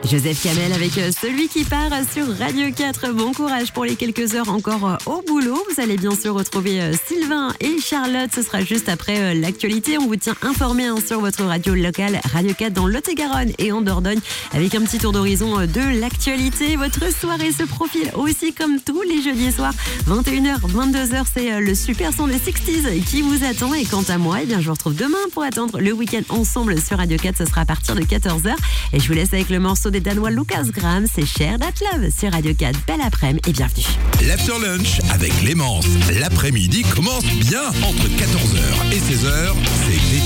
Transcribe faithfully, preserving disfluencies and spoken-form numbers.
Joseph Kamel avec euh, celui qui part sur Radio quatre. Bon courage pour les quelques heures encore euh, au boulot. Vous allez bien sûr retrouver euh, Sylvain et Charlotte. Ce sera juste après euh, l'actualité. On vous tient informé hein, sur votre radio locale Radio quatre dans Lot-et-Garonne et en Dordogne avec un petit tour d'horizon euh, de l'actualité. Votre soirée se profile aussi comme tous les jeudis soirs. vingt et une heures, vingt-deux heures, c'est euh, le super son des sixties qui vous attend. Et quant à moi, eh bien, je vous retrouve demain pour attendre le week-end ensemble sur Radio quatre. Ce sera à partir de quatorze heures. Et je vous laisse avec le morceau des Danois Lucas Graham. C'est Cher That Love sur Radio quatre. Belle après-midi et bienvenue. L'After Lunch avec Clémence. L'après-midi commence bien entre quatorze heures et seize heures. C'est